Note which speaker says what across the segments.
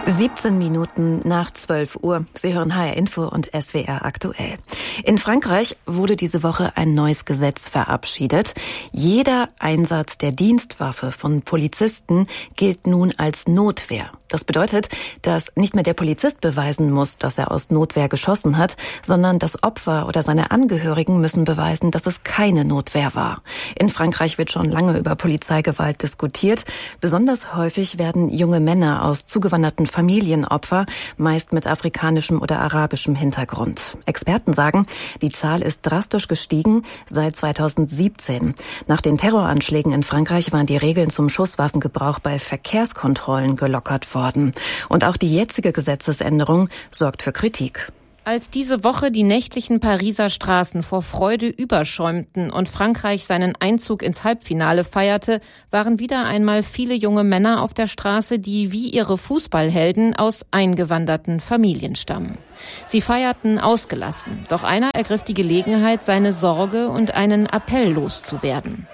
Speaker 1: 17 Minuten nach 12 Uhr. Sie hören HR Info und SWR aktuell. In Frankreich wurde diese Woche ein neues Gesetz verabschiedet. Jeder Einsatz der Dienstwaffe von Polizisten gilt nun als Notwehr. Das bedeutet, dass nicht mehr der Polizist beweisen muss, dass er aus Notwehr geschossen hat, sondern das Opfer oder seine Angehörigen müssen beweisen, dass es keine Notwehr war. In Frankreich wird schon lange über Polizeigewalt diskutiert. Besonders häufig werden junge Männer aus zugewanderten Familien Opfer, meist mit afrikanischem oder arabischem Hintergrund. Experten sagen, die Zahl ist drastisch gestiegen seit 2017. Nach den Terroranschlägen in Frankreich waren die Regeln zum Schusswaffengebrauch bei Verkehrskontrollen gelockert worden. Und auch die jetzige Gesetzesänderung sorgt für Kritik.
Speaker 2: Als diese Woche die nächtlichen Pariser Straßen vor Freude überschäumten und Frankreich seinen Einzug ins Halbfinale feierte, waren wieder einmal viele junge Männer auf der Straße, die wie ihre Fußballhelden aus eingewanderten Familien stammen. Sie feierten ausgelassen, doch einer ergriff die Gelegenheit, seine Sorge und einen Appell loszuwerden.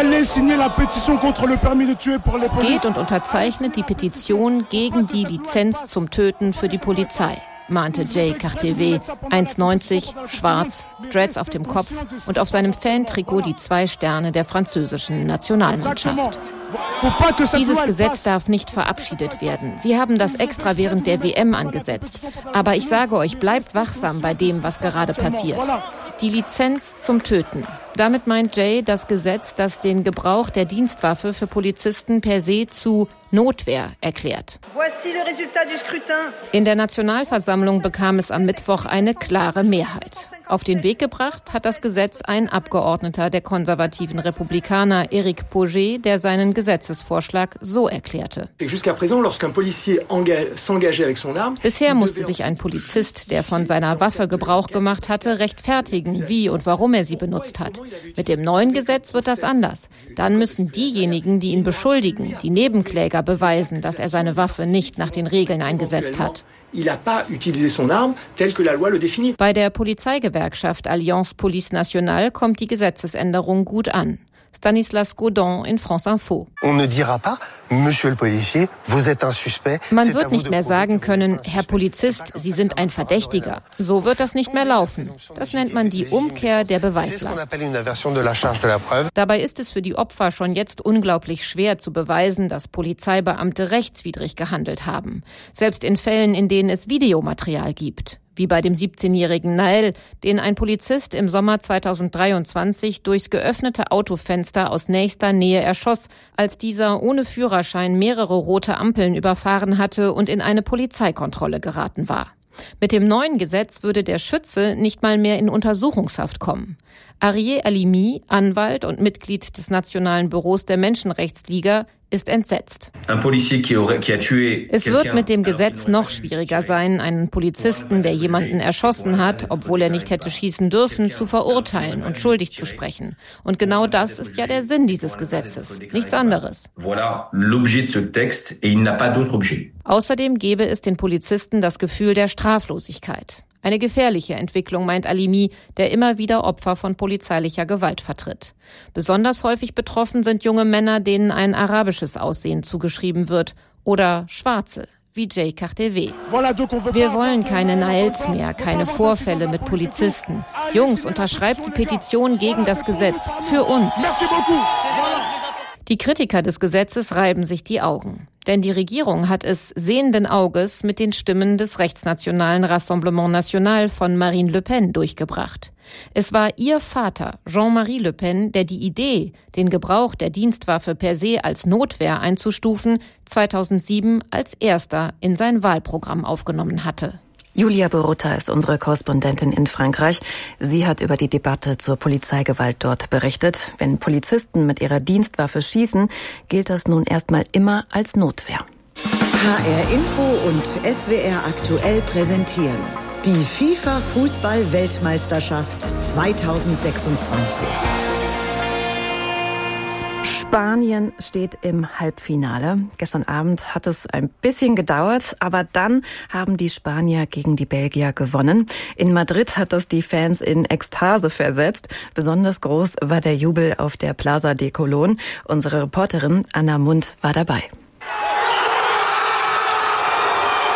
Speaker 2: Geht und unterzeichnet die Petition gegen die Lizenz zum Töten für die Polizei, mahnte Jay Cartevet, 1,90, schwarz, Dreads auf dem Kopf und auf seinem Fantrikot die 2 Sterne der französischen Nationalmannschaft. Dieses Gesetz darf nicht verabschiedet werden. Sie haben das extra während der WM angesetzt. Aber ich sage euch, bleibt wachsam bei dem, was gerade passiert. Die Lizenz zum Töten. Damit meint Jay das Gesetz, das den Gebrauch der Dienstwaffe für Polizisten per se zu Notwehr erklärt. In der Nationalversammlung bekam es am Mittwoch eine klare Mehrheit. Auf den Weg gebracht hat das Gesetz ein Abgeordneter der konservativen Republikaner, Éric Pauget, der seinen Gesetzesvorschlag so erklärte. Bisher musste sich ein Polizist, der von seiner Waffe Gebrauch gemacht hatte, rechtfertigen, wie und warum er sie benutzt hat. Mit dem neuen Gesetz wird das anders. Dann müssen diejenigen, die ihn beschuldigen, die Nebenkläger beweisen, dass er seine Waffe nicht nach den Regeln eingesetzt hat. Bei der Polizeigewerkschaft Alliance Police Nationale kommt die Gesetzesänderung gut an. Stanislas Godon in France Info. Man wird nicht mehr sagen können, Herr Polizist, Sie sind ein Verdächtiger. So wird das nicht mehr laufen. Das nennt man die Umkehr der Beweislast. Dabei ist es für die Opfer schon jetzt unglaublich schwer zu beweisen, dass Polizeibeamte rechtswidrig gehandelt haben. Selbst in Fällen, in denen es Videomaterial gibt. Wie bei dem 17-jährigen Nael, den ein Polizist im Sommer 2023 durchs geöffnete Autofenster aus nächster Nähe erschoss, als dieser ohne Führerschein mehrere rote Ampeln überfahren hatte und in eine Polizeikontrolle geraten war. Mit dem neuen Gesetz würde der Schütze nicht mal mehr in Untersuchungshaft kommen. Arié Halimi, Anwalt und Mitglied des Nationalen Büros der Menschenrechtsliga, ist entsetzt. Es wird mit dem Gesetz noch schwieriger sein, einen Polizisten, der jemanden erschossen hat, obwohl er nicht hätte schießen dürfen, zu verurteilen und schuldig zu sprechen. Und genau das ist ja der Sinn dieses Gesetzes, nichts anderes. Außerdem gäbe es den Polizisten das Gefühl der Straflosigkeit. Eine gefährliche Entwicklung, meint Halimi, der immer wieder Opfer von polizeilicher Gewalt vertritt. Besonders häufig betroffen sind junge Männer, denen ein arabisches Aussehen zugeschrieben wird, oder Schwarze, wie Jay Cartevet. Wir wollen keine Naels mehr, keine Vorfälle mit Polizisten. Jungs, unterschreibt die Petition gegen das Gesetz. Für uns. Die Kritiker des Gesetzes reiben sich die Augen. Denn die Regierung hat es sehenden Auges mit den Stimmen des rechtsnationalen Rassemblement National von Marine Le Pen durchgebracht. Es war ihr Vater, Jean-Marie Le Pen, der die Idee, den Gebrauch der Dienstwaffe per se als Notwehr einzustufen, 2007 als erster in sein Wahlprogramm aufgenommen hatte.
Speaker 1: Julia Borutta ist unsere Korrespondentin in Frankreich. Sie hat über die Debatte zur Polizeigewalt dort berichtet. Wenn Polizisten mit ihrer Dienstwaffe schießen, gilt das nun erstmal immer als Notwehr.
Speaker 3: HR Info und SWR aktuell präsentieren die FIFA-Fußball-Weltmeisterschaft 2026.
Speaker 1: Spanien steht im Halbfinale. Gestern Abend hat es ein bisschen gedauert, aber dann haben die Spanier gegen die Belgier gewonnen. In Madrid hat das die Fans in Ekstase versetzt. Besonders groß war der Jubel auf der Plaza de Colón. Unsere Reporterin Anna Mund war dabei.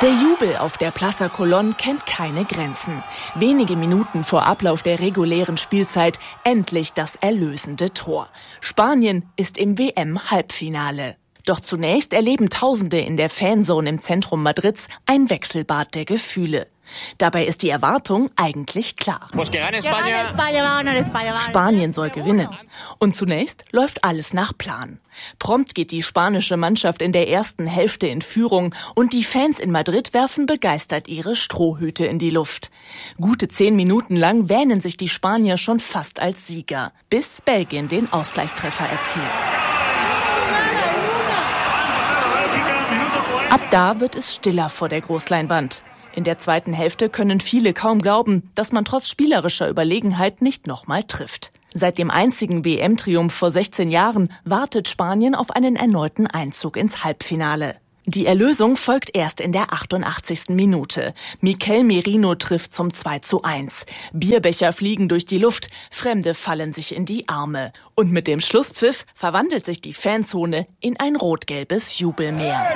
Speaker 4: Der Jubel auf der Plaza Colón kennt keine Grenzen. Wenige Minuten vor Ablauf der regulären Spielzeit endlich das erlösende Tor. Spanien ist im WM-Halbfinale. Doch zunächst erleben Tausende in der Fanzone im Zentrum Madrids ein Wechselbad der Gefühle. Dabei ist die Erwartung eigentlich klar. Spanien soll gewinnen. Und zunächst läuft alles nach Plan. Prompt geht die spanische Mannschaft in der ersten Hälfte in Führung und die Fans in Madrid werfen begeistert ihre Strohhüte in die Luft. Gute 10 Minuten lang wähnen sich die Spanier schon fast als Sieger, bis Belgien den Ausgleichstreffer erzielt. Ab da wird es stiller vor der Großleinwand. In der zweiten Hälfte können viele kaum glauben, dass man trotz spielerischer Überlegenheit nicht nochmal trifft. Seit dem einzigen WM-Triumph vor 16 Jahren wartet Spanien auf einen erneuten Einzug ins Halbfinale. Die Erlösung folgt erst in der 88. Minute. Mikel Merino trifft zum 2:1. Bierbecher fliegen durch die Luft, Fremde fallen sich in die Arme. Und mit dem Schlusspfiff verwandelt sich die Fanzone in ein rot-gelbes Jubelmeer.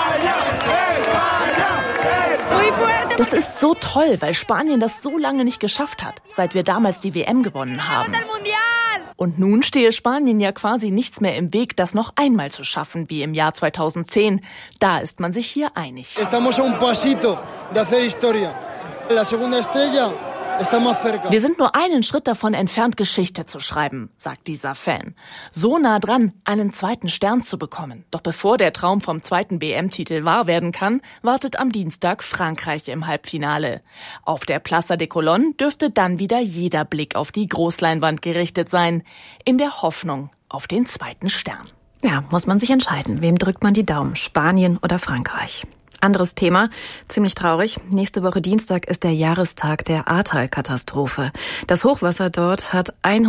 Speaker 4: Das ist so toll, weil Spanien das so lange nicht geschafft hat, seit wir damals die WM gewonnen haben. Und nun stehe Spanien ja quasi nichts mehr im Weg, das noch einmal zu schaffen, wie im Jahr 2010. Da ist man sich hier einig. Wir sind nur einen Schritt davon entfernt, Geschichte zu schreiben, sagt dieser Fan. So nah dran, einen zweiten Stern zu bekommen. Doch bevor der Traum vom zweiten WM-Titel wahr werden kann, wartet am Dienstag Frankreich im Halbfinale. Auf der Plaza de Colón dürfte dann wieder jeder Blick auf die Großleinwand gerichtet sein, in der Hoffnung auf den zweiten Stern.
Speaker 1: Ja, muss man sich entscheiden, wem drückt man die Daumen, Spanien oder Frankreich? Anderes Thema, ziemlich traurig. Nächste Woche Dienstag ist der Jahrestag der Ahrtal-Katastrophe. Das Hochwasser dort hat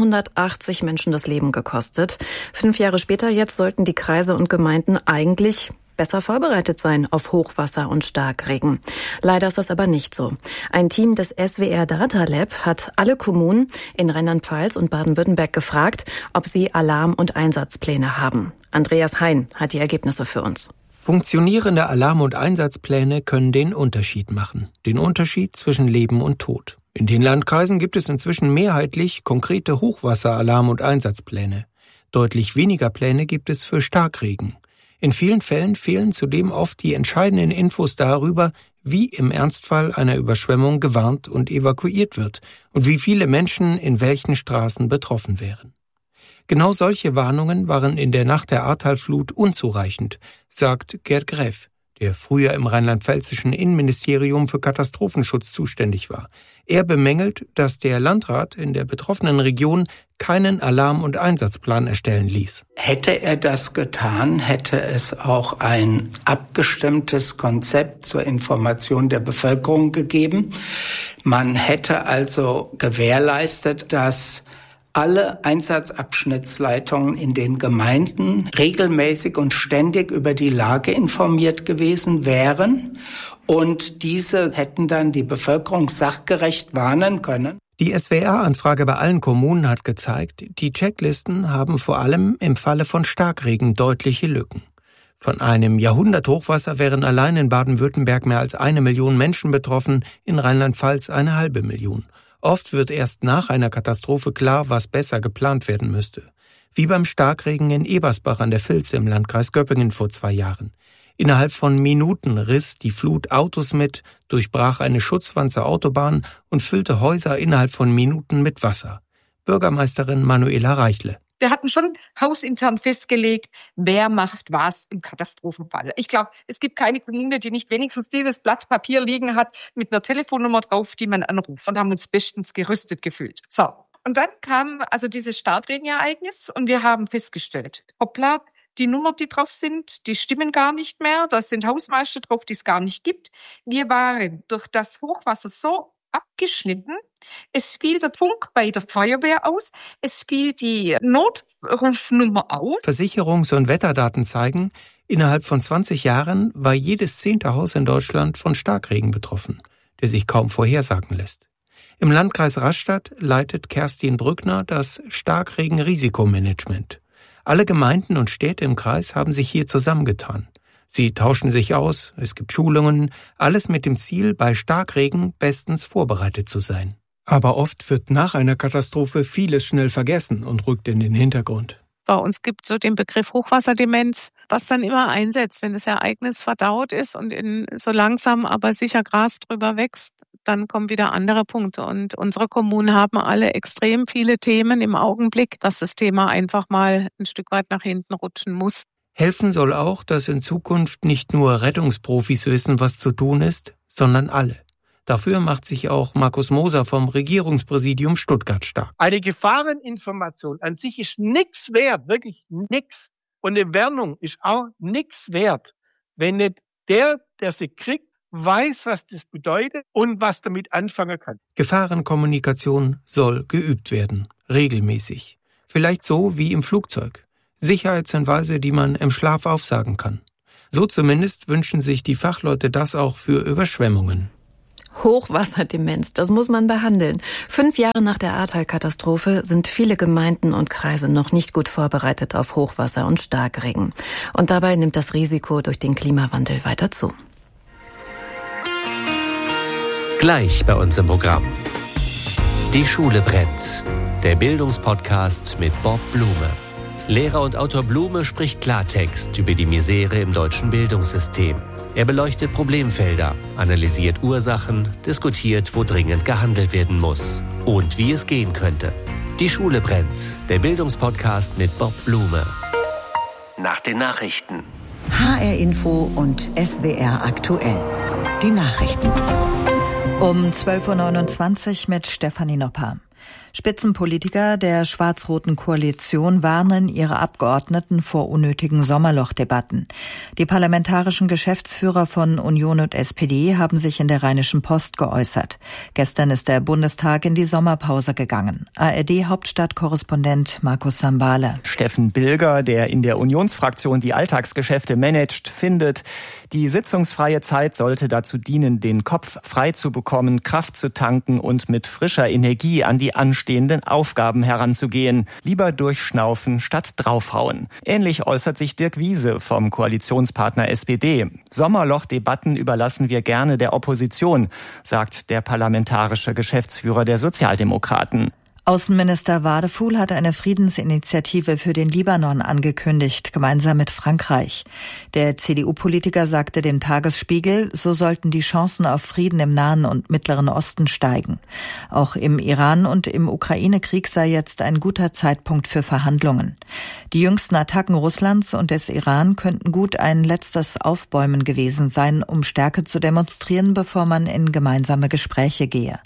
Speaker 1: 180 Menschen das Leben gekostet. 5 Jahre später jetzt sollten die Kreise und Gemeinden eigentlich besser vorbereitet sein auf Hochwasser und Starkregen. Leider ist das aber nicht so. Ein Team des SWR Data Lab hat alle Kommunen in Rheinland-Pfalz und Baden-Württemberg gefragt, ob sie Alarm- und Einsatzpläne haben. Andreas Hein hat die Ergebnisse für uns.
Speaker 5: Funktionierende Alarm- und Einsatzpläne können den Unterschied machen. Den Unterschied zwischen Leben und Tod. In den Landkreisen gibt es inzwischen mehrheitlich konkrete Hochwasseralarm- und Einsatzpläne. Deutlich weniger Pläne gibt es für Starkregen. In vielen Fällen fehlen zudem oft die entscheidenden Infos darüber, wie im Ernstfall einer Überschwemmung gewarnt und evakuiert wird und wie viele Menschen in welchen Straßen betroffen wären. Genau solche Warnungen waren in der Nacht der Ahrtalflut unzureichend, sagt Gerd Gräf, der früher im rheinland-pfälzischen Innenministerium für Katastrophenschutz zuständig war. Er bemängelt, dass der Landrat in der betroffenen Region keinen Alarm- und Einsatzplan erstellen ließ.
Speaker 6: Hätte er das getan, hätte es auch ein abgestimmtes Konzept zur Information der Bevölkerung gegeben. Man hätte also gewährleistet, dass alle Einsatzabschnittsleitungen in den Gemeinden regelmäßig und ständig über die Lage informiert gewesen wären und diese hätten dann die Bevölkerung sachgerecht warnen können.
Speaker 5: Die SWR-Anfrage bei allen Kommunen hat gezeigt, die Checklisten haben vor allem im Falle von Starkregen deutliche Lücken. Von einem Jahrhunderthochwasser wären allein in Baden-Württemberg mehr als 1 Million Menschen betroffen, in Rheinland-Pfalz 500.000. Oft wird erst nach einer Katastrophe klar, was besser geplant werden müsste. Wie beim Starkregen in Ebersbach an der Vils im Landkreis Göppingen vor 2 Jahren. Innerhalb von Minuten riss die Flut Autos mit, durchbrach eine Schutzwand zur Autobahn und füllte Häuser innerhalb von Minuten mit Wasser. Bürgermeisterin Manuela Reichle.
Speaker 7: Wir hatten schon hausintern festgelegt, wer macht was im Katastrophenfall. Ich glaube, es gibt keine Kommune, die nicht wenigstens dieses Blatt Papier liegen hat mit einer Telefonnummer drauf, die man anruft, und haben uns bestens gerüstet gefühlt. So, und dann kam also dieses Starkregenereignis und wir haben festgestellt, hoppla, die Nummern, die drauf sind, die stimmen gar nicht mehr. Da sind Hausmeister drauf, die es gar nicht gibt. Wir waren durch das Hochwasser so abgeschnitten. Es fiel der Funk bei der Feuerwehr aus. Es fiel die Notrufnummer aus.
Speaker 5: Versicherungs- und Wetterdaten zeigen, innerhalb von 20 Jahren war jedes 10. Haus in Deutschland von Starkregen betroffen, der sich kaum vorhersagen lässt. Im Landkreis Rastatt leitet Kerstin Brückner das Starkregen-Risikomanagement. Alle Gemeinden und Städte im Kreis haben sich hier zusammengetan. Sie tauschen sich aus, es gibt Schulungen, alles mit dem Ziel, bei Starkregen bestens vorbereitet zu sein. Aber oft wird nach einer Katastrophe vieles schnell vergessen und rückt in den Hintergrund.
Speaker 8: Bei uns gibt es so den Begriff Hochwasserdemenz, was dann immer einsetzt, wenn das Ereignis verdaut ist und so langsam aber sicher Gras drüber wächst, dann kommen wieder andere Punkte. Und unsere Kommunen haben alle extrem viele Themen im Augenblick, dass das Thema einfach mal ein Stück weit nach hinten rutschen muss.
Speaker 5: Helfen soll auch, dass in Zukunft nicht nur Rettungsprofis wissen, was zu tun ist, sondern alle. Dafür macht sich auch Markus Moser vom Regierungspräsidium Stuttgart stark.
Speaker 9: Eine Gefahreninformation an sich ist nichts wert, wirklich nichts. Und eine Warnung ist auch nichts wert, wenn nicht der sie kriegt, weiß, was das bedeutet und was damit anfangen kann.
Speaker 5: Gefahrenkommunikation soll geübt werden, regelmäßig. Vielleicht so wie im Flugzeug. Sicherheitshinweise, die man im Schlaf aufsagen kann. So zumindest wünschen sich die Fachleute das auch für Überschwemmungen.
Speaker 1: Hochwasserdemenz, das muss man behandeln. 5 Jahre nach der Ahrtal-Katastrophe sind viele Gemeinden und Kreise noch nicht gut vorbereitet auf Hochwasser und Starkregen. Und dabei nimmt das Risiko durch den Klimawandel weiter zu.
Speaker 10: Gleich bei uns im Programm. Die Schule brennt. Der Bildungspodcast mit Bob Blume. Lehrer und Autor Blume spricht Klartext über die Misere im deutschen Bildungssystem. Er beleuchtet Problemfelder, analysiert Ursachen, diskutiert, wo dringend gehandelt werden muss und wie es gehen könnte. Die Schule brennt. Der Bildungspodcast mit Bob Blume. Nach den Nachrichten.
Speaker 3: HR Info und SWR aktuell. Die Nachrichten.
Speaker 11: Um 12.29 Uhr mit Stefanie Nopper. Spitzenpolitiker der schwarz-roten Koalition warnen ihre Abgeordneten vor unnötigen Sommerlochdebatten. Die parlamentarischen Geschäftsführer von Union und SPD haben sich in der Rheinischen Post geäußert. Gestern ist der Bundestag in die Sommerpause gegangen. ARD-Hauptstadtkorrespondent Markus Sambale.
Speaker 12: Steffen Bilger, der in der Unionsfraktion die Alltagsgeschäfte managt, findet, die sitzungsfreie Zeit sollte dazu dienen, den Kopf frei zu bekommen, Kraft zu tanken und mit frischer Energie an die anstehenden Aufgaben heranzugehen. Lieber durchschnaufen statt draufhauen. Ähnlich äußert sich Dirk Wiese vom Koalitionspartner SPD. Sommerlochdebatten überlassen wir gerne der Opposition, sagt der parlamentarische Geschäftsführer der Sozialdemokraten.
Speaker 11: Außenminister Wadefuhl hat eine Friedensinitiative für den Libanon angekündigt, gemeinsam mit Frankreich. Der CDU-Politiker sagte dem Tagesspiegel, so sollten die Chancen auf Frieden im Nahen und Mittleren Osten steigen. Auch im Iran und im Ukraine-Krieg sei jetzt ein guter Zeitpunkt für Verhandlungen. Die jüngsten Attacken Russlands und des Iran könnten gut ein letztes Aufbäumen gewesen sein, um Stärke zu demonstrieren, bevor man in gemeinsame Gespräche gehe.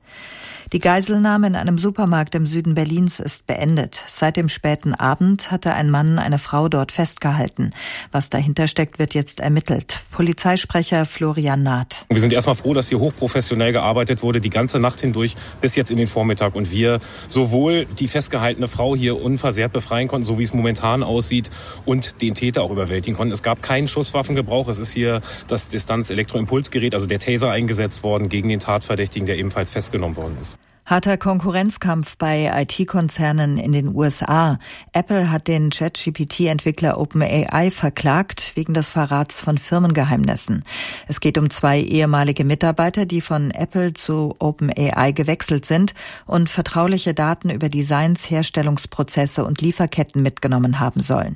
Speaker 11: Die Geiselnahme in einem Supermarkt im Süden Berlins ist beendet. Seit dem späten Abend hatte ein Mann eine Frau dort festgehalten. Was dahinter steckt, wird jetzt ermittelt. Polizeisprecher Florian Naht.
Speaker 13: Wir sind erstmal froh, dass hier hochprofessionell gearbeitet wurde, die ganze Nacht hindurch bis jetzt in den Vormittag. Und wir sowohl die festgehaltene Frau hier unversehrt befreien konnten, so wie es momentan aussieht, und den Täter auch überwältigen konnten. Es gab keinen Schusswaffengebrauch. Es ist hier das Distanz-Elektroimpulsgerät, also der Taser, eingesetzt worden gegen den Tatverdächtigen, der ebenfalls festgenommen worden ist.
Speaker 11: Harter Konkurrenzkampf bei IT-Konzernen in den USA. Apple hat den ChatGPT-Entwickler OpenAI verklagt wegen des Verrats von Firmengeheimnissen. Es geht um 2 ehemalige Mitarbeiter, die von Apple zu OpenAI gewechselt sind und vertrauliche Daten über Designs, Herstellungsprozesse und Lieferketten mitgenommen haben sollen.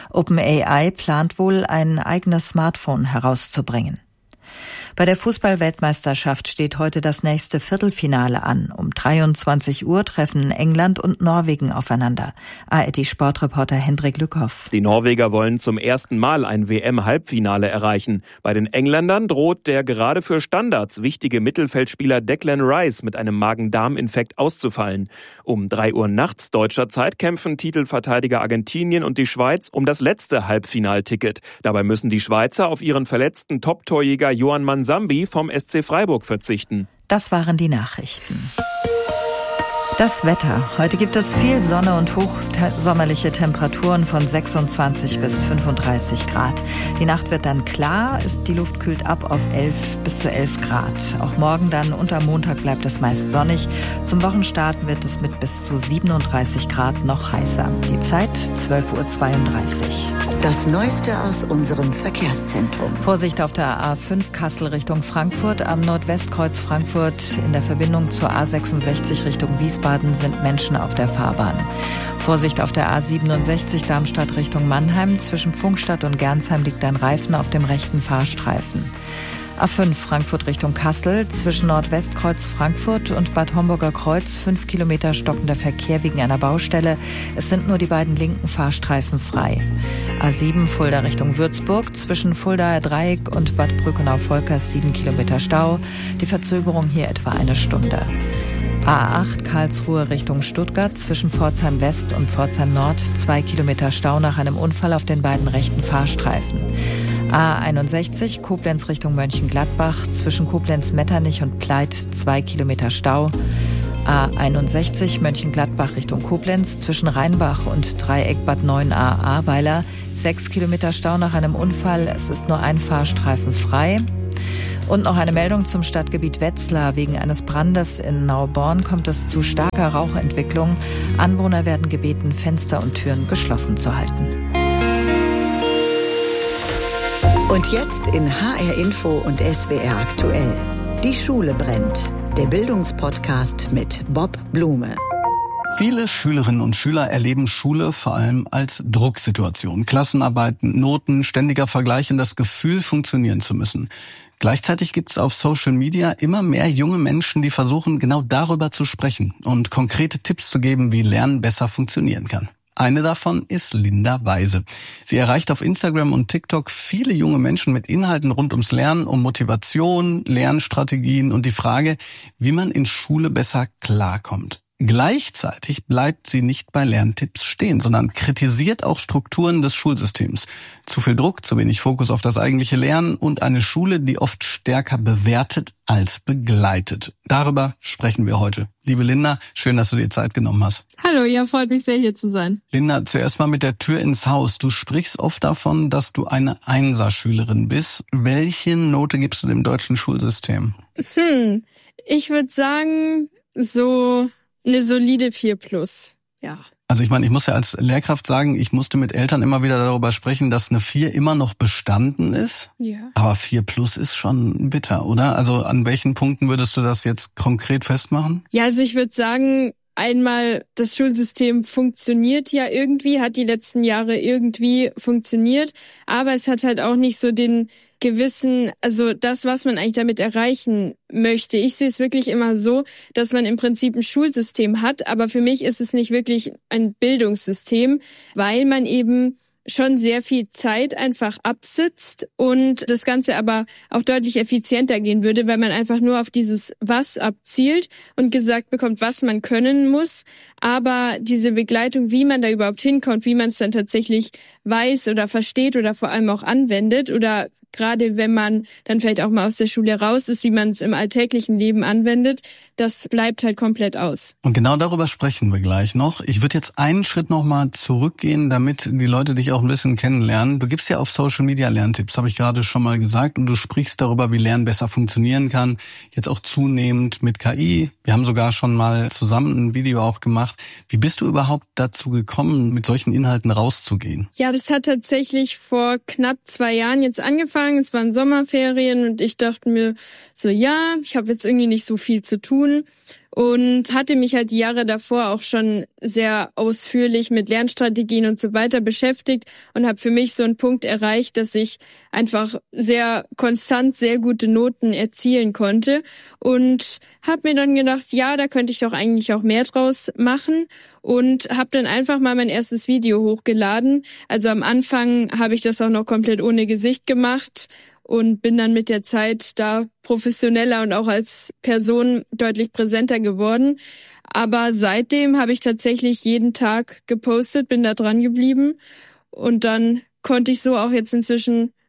Speaker 11: OpenAI plant wohl, ein eigenes Smartphone herauszubringen. Bei der Fußball-Weltmeisterschaft steht heute das nächste Viertelfinale an. Um 23 Uhr treffen England und Norwegen aufeinander. ARD-Sportreporter Hendrik Lückhoff.
Speaker 14: Die Norweger wollen zum ersten Mal ein WM-Halbfinale erreichen. Bei den Engländern droht der gerade für Standards wichtige Mittelfeldspieler Declan Rice mit einem Magen-Darm-Infekt auszufallen. Um 3 Uhr nachts deutscher Zeit kämpfen Titelverteidiger Argentinien und die Schweiz um das letzte Halbfinalticket. Dabei müssen die Schweizer auf ihren verletzten Top-Torjäger Johann Mansambi vom SC Freiburg verzichten.
Speaker 11: Das waren die Nachrichten. Das Wetter. Heute gibt es viel Sonne und hochsommerliche Temperaturen von 26 bis 35 Grad. Die Nacht wird dann klar, die Luft kühlt ab auf 11 bis zu 11 Grad. Auch morgen dann und am Montag bleibt es meist sonnig. Zum Wochenstart wird es mit bis zu 37 Grad noch heißer. Die Zeit 12:32 Uhr.
Speaker 3: Das Neueste aus unserem Verkehrszentrum.
Speaker 11: Vorsicht auf der A5 Kassel Richtung Frankfurt. Am Nordwestkreuz Frankfurt in der Verbindung zur A66 Richtung Wiesbaden sind Menschen auf der Fahrbahn. Vorsicht auf der A67 Darmstadt Richtung Mannheim. Zwischen Pfungstadt und Gernsheim liegt ein Reifen auf dem rechten Fahrstreifen. A5 Frankfurt Richtung Kassel. Zwischen Nordwestkreuz Frankfurt und Bad Homburger Kreuz 5 Kilometer stockender Verkehr wegen einer Baustelle. Es sind nur die beiden linken Fahrstreifen frei. A7 Fulda Richtung Würzburg. Zwischen Fuldaer Dreieck und Bad Brückenau-Volkers 7 Kilometer Stau. Die Verzögerung hier etwa eine Stunde. A8 Karlsruhe Richtung Stuttgart, zwischen Pforzheim West und Pforzheim Nord 2 Kilometer Stau nach einem Unfall auf den beiden rechten Fahrstreifen. A61 Koblenz Richtung Mönchengladbach, zwischen Koblenz-Metternich und Pleit 2 Kilometer Stau. A61 Mönchengladbach Richtung Koblenz, zwischen Rheinbach und Dreieck Bad 9a Ahrweiler 6 Kilometer Stau nach einem Unfall. Es ist nur ein Fahrstreifen frei. Und noch eine Meldung zum Stadtgebiet Wetzlar. Wegen eines Brandes in Nauborn kommt es zu starker Rauchentwicklung. Anwohner werden gebeten, Fenster und Türen geschlossen zu halten.
Speaker 3: Und jetzt in HR Info und SWR aktuell. Die Schule brennt. Der Bildungspodcast mit Bob Blume.
Speaker 15: Viele Schülerinnen und Schüler erleben Schule vor allem als Drucksituation. Klassenarbeiten, Noten, ständiger Vergleich und das Gefühl, funktionieren zu müssen. Gleichzeitig gibt es auf Social Media immer mehr junge Menschen, die versuchen, genau darüber zu sprechen und konkrete Tipps zu geben, wie Lernen besser funktionieren kann. Eine davon ist Linda Weise. Sie erreicht auf Instagram und TikTok viele junge Menschen mit Inhalten rund ums Lernen, um Motivation, Lernstrategien und die Frage, wie man in Schule besser klarkommt. Gleichzeitig bleibt sie nicht bei Lerntipps stehen, sondern kritisiert auch Strukturen des Schulsystems. Zu viel Druck, zu wenig Fokus auf das eigentliche Lernen und eine Schule, die oft stärker bewertet als begleitet. Darüber sprechen wir heute. Liebe Linda, schön, dass du dir Zeit genommen hast.
Speaker 16: Hallo, ja, freut mich sehr, hier zu sein.
Speaker 15: Linda, zuerst mal mit der Tür ins Haus. Du sprichst oft davon, dass du eine Einser-Schülerin bist. Welche Note gibst du dem deutschen Schulsystem?
Speaker 16: Ich würde sagen, so eine solide 4+, ja.
Speaker 15: Also ich meine, ich muss ja als Lehrkraft sagen, ich musste mit Eltern immer wieder darüber sprechen, dass eine 4 immer noch bestanden ist.
Speaker 16: Ja.
Speaker 15: Aber 4+ ist schon bitter, oder? Also an welchen Punkten würdest du das jetzt konkret festmachen?
Speaker 16: Ja, also ich würde sagen, einmal, das Schulsystem funktioniert ja irgendwie, hat die letzten Jahre irgendwie funktioniert, aber es hat halt auch nicht so den gewissen, also das, was man eigentlich damit erreichen möchte. Ich sehe es wirklich immer so, dass man im Prinzip ein Schulsystem hat, aber für mich ist es nicht wirklich ein Bildungssystem, weil man eben schon sehr viel Zeit einfach absitzt und das Ganze aber auch deutlich effizienter gehen würde, weil man einfach nur auf dieses Was abzielt und gesagt bekommt, was man können muss. Aber diese Begleitung, wie man da überhaupt hinkommt, wie man es dann tatsächlich weiß oder versteht oder vor allem auch anwendet oder gerade wenn man dann vielleicht auch mal aus der Schule raus ist, wie man es im alltäglichen Leben anwendet, das bleibt halt komplett aus.
Speaker 15: Und genau darüber sprechen wir gleich noch. Ich würde jetzt einen Schritt nochmal zurückgehen, damit die Leute dich auch ein bisschen kennenlernen. Du gibst ja auf Social Media Lerntipps, habe ich gerade schon mal gesagt, und du sprichst darüber, wie Lernen besser funktionieren kann, jetzt auch zunehmend mit KI. Wir haben sogar schon mal zusammen ein Video auch gemacht. Wie bist du überhaupt dazu gekommen, mit solchen Inhalten rauszugehen?
Speaker 16: Ja, das hat tatsächlich vor knapp 2 Jahren jetzt angefangen. Es waren Sommerferien und ich dachte mir so, ja, ich habe jetzt irgendwie nicht so viel zu tun. Und hatte mich halt die Jahre davor auch schon sehr ausführlich mit Lernstrategien und so weiter beschäftigt und habe für mich so einen Punkt erreicht, dass ich einfach sehr konstant sehr gute Noten erzielen konnte und habe mir dann gedacht, ja, da könnte ich doch eigentlich auch mehr draus machen und habe dann einfach mal mein erstes Video hochgeladen. Also am Anfang habe ich das auch noch komplett ohne Gesicht gemacht und bin dann mit der Zeit da professioneller und auch als Person deutlich präsenter geworden. Aber seitdem habe ich tatsächlich jeden Tag gepostet, bin da dran geblieben und dann konnte ich so auch jetzt inzwischen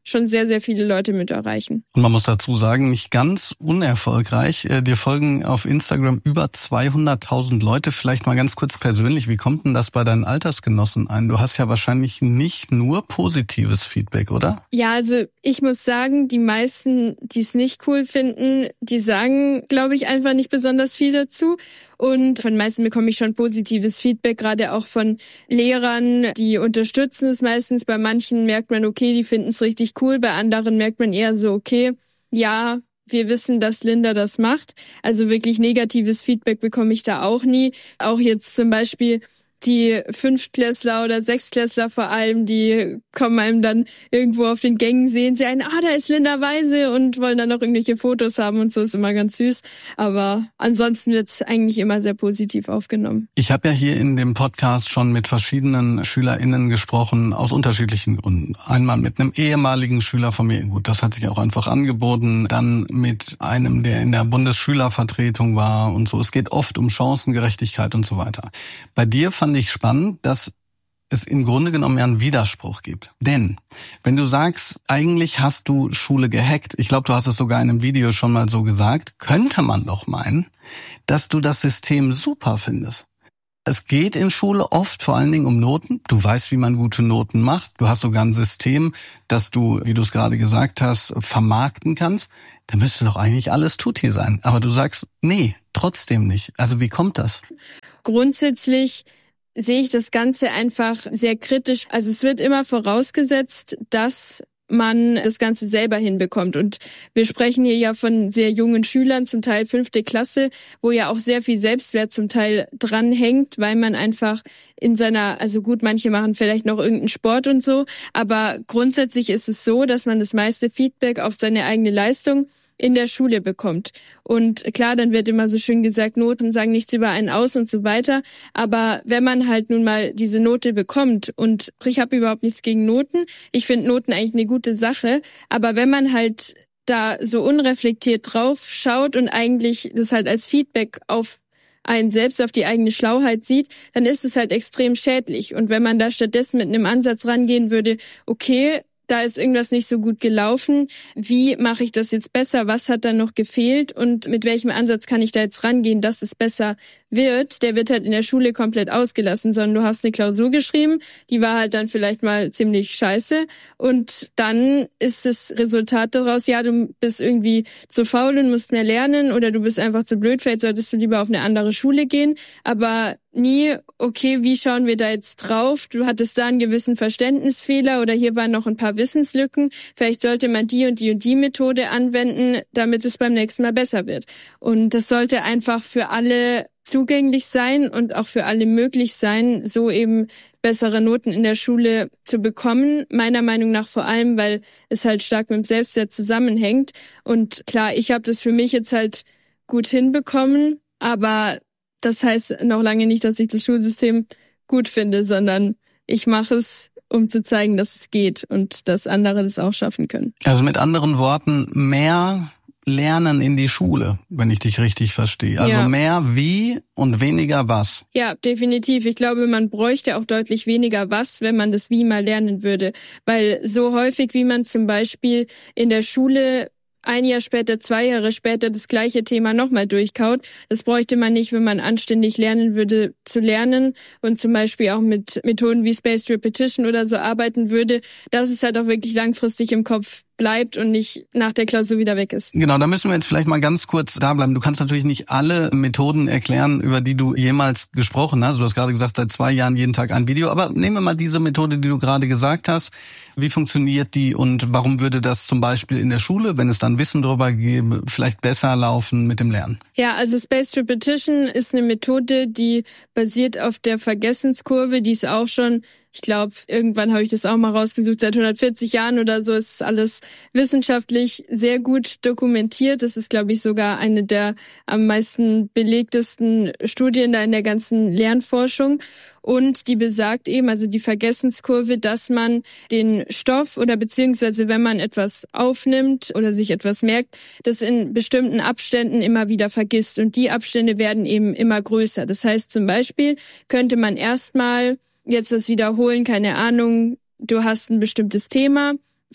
Speaker 16: schon sehr, sehr viele Leute mit erreichen.
Speaker 15: Und man muss dazu sagen, nicht ganz unerfolgreich. Dir folgen auf Instagram über 200.000 Leute. Vielleicht mal ganz kurz persönlich, wie kommt denn das bei deinen Altersgenossen ein? Du hast ja wahrscheinlich nicht nur positives Feedback, oder?
Speaker 16: Ja, also ich muss sagen, die meisten, die es nicht cool finden, die sagen, glaube ich, einfach nicht besonders viel dazu. Und von den meisten bekomme ich schon positives Feedback, gerade auch von Lehrern, die unterstützen es meistens. Bei manchen merkt man, okay, die finden es richtig cool, bei anderen merkt man eher so, okay, ja, wir wissen, dass Linda das macht. Also wirklich negatives Feedback bekomme ich da auch nie. Auch jetzt zum Beispiel die Fünftklässler oder Sechstklässler vor allem, die kommen einem dann irgendwo auf den Gängen, sehen sie einen, da ist Linda Weise und wollen dann noch irgendwelche Fotos haben und so, ist immer ganz süß. Aber ansonsten wird's eigentlich immer sehr positiv aufgenommen.
Speaker 15: Ich habe ja hier in dem Podcast schon mit verschiedenen SchülerInnen gesprochen, aus unterschiedlichen Gründen. Einmal mit einem ehemaligen Schüler von mir, gut, das hat sich auch einfach angeboten, dann mit einem, der in der Bundesschülervertretung war und so. Es geht oft um Chancengerechtigkeit und so weiter. Bei dir fand ich spannend, dass es im Grunde genommen ja einen Widerspruch gibt. Denn wenn du sagst, eigentlich hast du Schule gehackt, ich glaube, du hast es sogar in einem Video schon mal so gesagt, könnte man doch meinen, dass du das System super findest. Es geht in Schule oft vor allen Dingen um Noten. Du weißt, wie man gute Noten macht. Du hast sogar ein System, das du, wie du es gerade gesagt hast, vermarkten kannst. Da müsste doch eigentlich alles tutti sein. Aber du sagst, nee, trotzdem nicht. Also wie kommt das?
Speaker 16: Grundsätzlich sehe ich das Ganze einfach sehr kritisch. Also es wird immer vorausgesetzt, dass man das Ganze selber hinbekommt. Und wir sprechen hier ja von sehr jungen Schülern, zum Teil 5. Klasse, wo ja auch sehr viel Selbstwert zum Teil dranhängt, weil man einfach in seiner, also gut, manche machen vielleicht noch irgendeinen Sport und so, aber grundsätzlich ist es so, dass man das meiste Feedback auf seine eigene Leistung in der Schule bekommt. Und klar, dann wird immer so schön gesagt, Noten sagen nichts über einen aus und so weiter. Aber wenn man halt nun mal diese Note bekommt, und ich habe überhaupt nichts gegen Noten, ich finde Noten eigentlich eine gute Sache, aber wenn man halt da so unreflektiert drauf schaut und eigentlich das halt als Feedback auf einen selbst, auf die eigene Schlauheit sieht, dann ist es halt extrem schädlich. Und wenn man da stattdessen mit einem Ansatz rangehen würde, okay, da ist irgendwas nicht so gut gelaufen. Wie mache ich das jetzt besser? Was hat da noch gefehlt? Und mit welchem Ansatz kann ich da jetzt rangehen, dass es besser wird? Der wird halt in der Schule komplett ausgelassen, sondern du hast eine Klausur geschrieben, die war halt dann vielleicht mal ziemlich scheiße. Und dann ist das Resultat daraus, ja, du bist irgendwie zu faul und musst mehr lernen oder du bist einfach zu blöd, vielleicht solltest du lieber auf eine andere Schule gehen. Aber nie, okay, wie schauen wir da jetzt drauf? Du hattest da einen gewissen Verständnisfehler oder hier waren noch ein paar Wissenslücken. Vielleicht sollte man die und die und die Methode anwenden, damit es beim nächsten Mal besser wird. Und das sollte einfach für alle zugänglich sein und auch für alle möglich sein, so eben bessere Noten in der Schule zu bekommen. Meiner Meinung nach vor allem, weil es halt stark mit dem Selbstwert zusammenhängt. Und klar, ich habe das für mich jetzt halt gut hinbekommen, aber das heißt noch lange nicht, dass ich das Schulsystem gut finde, sondern ich mache es, um zu zeigen, dass es geht und dass andere das auch schaffen können.
Speaker 15: Also mit anderen Worten, mehr Lernen in die Schule, wenn ich dich richtig verstehe. Also ja. Mehr wie und weniger was.
Speaker 16: Ja, definitiv. Ich glaube, man bräuchte auch deutlich weniger was, wenn man das Wie mal lernen würde. Weil so häufig, wie man zum Beispiel in der Schule 1 Jahr später, 2 Jahre später das gleiche Thema nochmal durchkaut. Das bräuchte man nicht, wenn man anständig lernen würde zu lernen und zum Beispiel auch mit Methoden wie Spaced Repetition oder so arbeiten würde, dass es halt auch wirklich langfristig im Kopf bleibt und nicht nach der Klausur wieder weg ist.
Speaker 15: Genau, da müssen wir jetzt vielleicht mal ganz kurz da bleiben. Du kannst natürlich nicht alle Methoden erklären, über die du jemals gesprochen hast. Du hast gerade gesagt, seit 2 Jahren jeden Tag ein Video. Aber nehmen wir mal diese Methode, die du gerade gesagt hast. Wie funktioniert die und warum würde das zum Beispiel in der Schule, wenn es dann Wissen darüber gäbe, vielleicht besser laufen mit dem Lernen?
Speaker 16: Ja, also Spaced Repetition ist eine Methode, die basiert auf der Vergessenskurve, die ist auch schon, ich glaube, irgendwann habe ich das auch mal rausgesucht, seit 140 Jahren oder so ist alles wissenschaftlich sehr gut dokumentiert. Das ist, glaube ich, sogar eine der am meisten belegtesten Studien da in der ganzen Lernforschung. Und die besagt eben, also die Vergessenskurve, dass man den Stoff oder beziehungsweise wenn man etwas aufnimmt oder sich etwas merkt, das in bestimmten Abständen immer wieder vergisst. Und die Abstände werden eben immer größer. Das heißt zum Beispiel, könnte man erstmal jetzt was wiederholen, keine Ahnung, du hast ein bestimmtes Thema,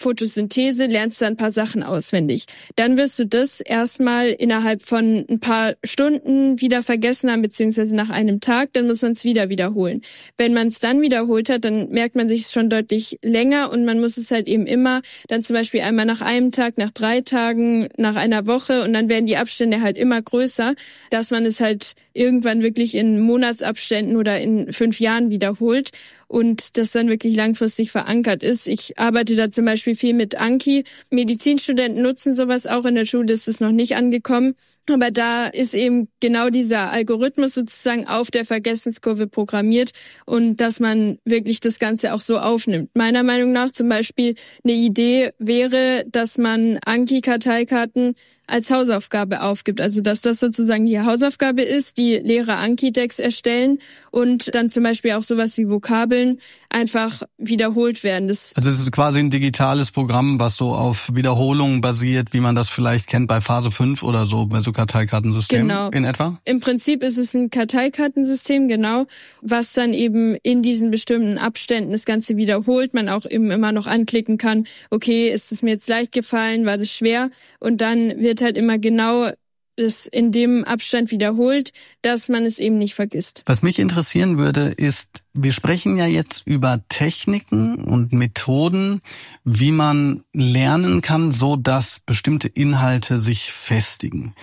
Speaker 16: Photosynthese, lernst du ein paar Sachen auswendig. Dann wirst du das erstmal innerhalb von ein paar Stunden wieder vergessen haben, beziehungsweise nach einem Tag, dann muss man es wieder wiederholen. Wenn man es dann wiederholt hat, dann merkt man sich schon deutlich länger und man muss es halt eben immer dann zum Beispiel einmal nach einem Tag, nach 3 Tagen, nach einer Woche und dann werden die Abstände halt immer größer, dass man es halt irgendwann wirklich in Monatsabständen oder in 5 Jahren wiederholt und das dann wirklich langfristig verankert ist. Ich arbeite da zum Beispiel viel mit Anki. Medizinstudenten nutzen sowas auch, in der Schule ist es noch nicht angekommen. Aber da ist eben genau dieser Algorithmus sozusagen auf der Vergessenskurve programmiert und dass man wirklich das Ganze auch so aufnimmt. Meiner Meinung nach zum Beispiel eine Idee wäre, dass man Anki-Karteikarten als Hausaufgabe aufgibt. Also dass das sozusagen die Hausaufgabe ist, die Lehrer Anki-Decks erstellen und dann zum Beispiel auch sowas wie Vokabeln einfach wiederholt werden. Also
Speaker 15: es ist quasi ein digitales Programm, was so auf Wiederholungen basiert, wie man das vielleicht kennt bei Phase 5 oder so, bei so Karteikartensystemen in etwa?
Speaker 16: Im Prinzip ist es ein Karteikartensystem, genau, was dann eben in diesen bestimmten Abständen das Ganze wiederholt. Man auch eben immer noch anklicken kann, okay, ist es mir jetzt leicht gefallen, war das schwer? Und dann wird halt immer genau es in dem Abstand wiederholt, dass man es eben nicht vergisst.
Speaker 15: Was mich interessieren würde, ist, wir sprechen ja jetzt über Techniken und Methoden, wie man lernen kann, so dass bestimmte Inhalte sich festigen.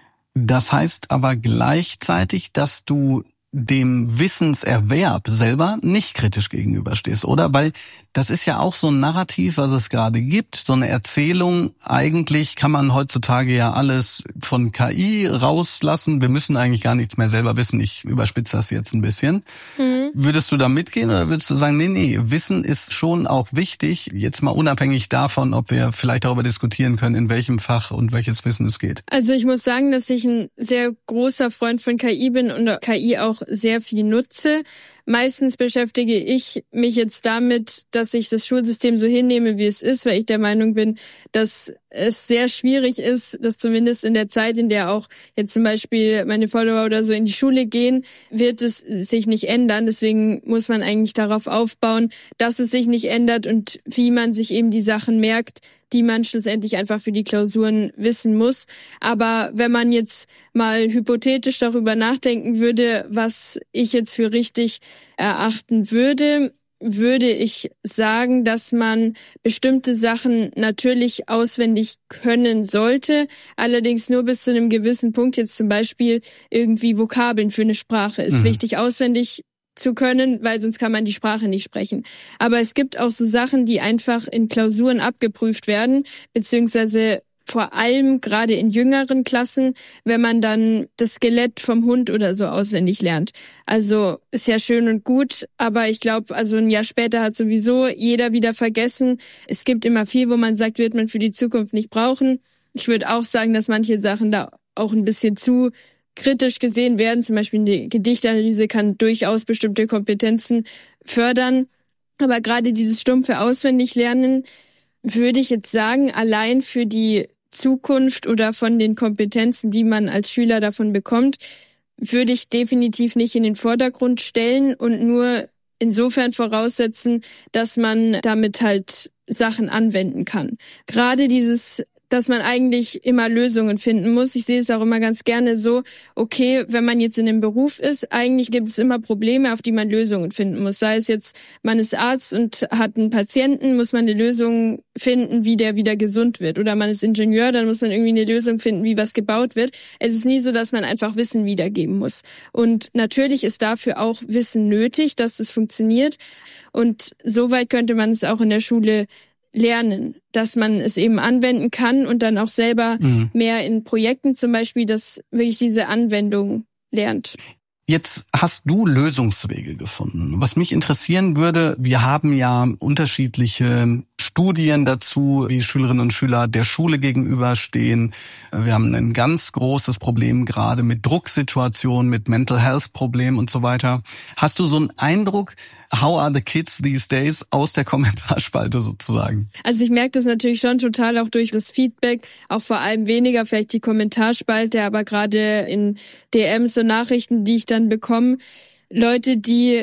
Speaker 15: Das heißt aber gleichzeitig, dass du dem Wissenserwerb selber nicht kritisch gegenüberstehst, oder? Weil das ist ja auch so ein Narrativ, was es gerade gibt, so eine Erzählung. Eigentlich kann man heutzutage ja alles von KI rauslassen. Wir müssen eigentlich gar nichts mehr selber wissen. Ich überspitze das jetzt ein bisschen. Würdest du da mitgehen oder würdest du sagen, nee, Wissen ist schon auch wichtig, jetzt mal unabhängig davon, ob wir vielleicht darüber diskutieren können, in welchem Fach und welches Wissen es geht?
Speaker 16: Also ich muss sagen, dass ich ein sehr großer Freund von KI bin und KI auch sehr viel nutze. Meistens beschäftige ich mich jetzt damit, dass ich das Schulsystem so hinnehme, wie es ist, weil ich der Meinung bin, dass es sehr schwierig ist, dass zumindest in der Zeit, in der auch jetzt zum Beispiel meine Follower oder so in die Schule gehen, wird es sich nicht ändern. Deswegen muss man eigentlich darauf aufbauen, dass es sich nicht ändert und wie man sich eben die Sachen merkt, die man schlussendlich einfach für die Klausuren wissen muss. Aber wenn man jetzt mal hypothetisch darüber nachdenken würde, was ich jetzt für richtig erachten würde, würde ich sagen, dass man bestimmte Sachen natürlich auswendig können sollte, allerdings nur bis zu einem gewissen Punkt. Jetzt zum Beispiel irgendwie Vokabeln für eine Sprache ist wichtig auswendig zu können, weil sonst kann man die Sprache nicht sprechen. Aber es gibt auch so Sachen, die einfach in Klausuren abgeprüft werden, beziehungsweise vor allem gerade in jüngeren Klassen, wenn man dann das Skelett vom Hund oder so auswendig lernt. Also ist ja schön und gut, aber ich glaube, also ein Jahr später hat sowieso jeder wieder vergessen. Es gibt immer viel, wo man sagt, wird man für die Zukunft nicht brauchen. Ich würde auch sagen, dass manche Sachen da auch ein bisschen zu kritisch gesehen werden. Zum Beispiel eine Gedichtanalyse kann durchaus bestimmte Kompetenzen fördern. Aber gerade dieses stumpfe Auswendiglernen würde ich jetzt sagen, allein für die Zukunft oder von den Kompetenzen, die man als Schüler davon bekommt, würde ich definitiv nicht in den Vordergrund stellen und nur insofern voraussetzen, dass man damit halt Sachen anwenden kann. Gerade dieses, dass man eigentlich immer Lösungen finden muss. Ich sehe es auch immer ganz gerne so, okay, wenn man jetzt in einem Beruf ist, eigentlich gibt es immer Probleme, auf die man Lösungen finden muss. Sei es jetzt, man ist Arzt und hat einen Patienten, muss man eine Lösung finden, wie der wieder gesund wird. Oder man ist Ingenieur, dann muss man irgendwie eine Lösung finden, wie was gebaut wird. Es ist nie so, dass man einfach Wissen wiedergeben muss. Und natürlich ist dafür auch Wissen nötig, dass es funktioniert. Und soweit könnte man es auch in der Schule lernen, dass man es eben anwenden kann und dann auch selber mehr in Projekten zum Beispiel, dass wirklich diese Anwendung lernt.
Speaker 15: Jetzt hast du Lösungswege gefunden. Was mich interessieren würde, wir haben ja unterschiedliche Studien dazu, wie Schülerinnen und Schüler der Schule gegenüberstehen. Wir haben ein ganz großes Problem gerade mit Drucksituationen, mit Mental Health Problemen und so weiter. Hast du so einen Eindruck, how are the kids these days aus der Kommentarspalte sozusagen?
Speaker 16: Also ich merke das natürlich schon total auch durch das Feedback, auch vor allem weniger vielleicht die Kommentarspalte, aber gerade in DMs und Nachrichten, die ich dann bekomme, Leute, die